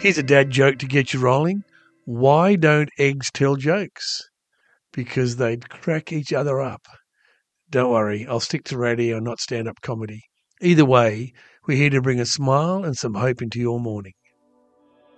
Here's a dad joke to get you rolling. Why don't eggs tell jokes? Because they'd crack each other up. Don't worry, I'll stick to radio and not stand-up comedy. Either way, we're here to bring a smile and some hope into your morning.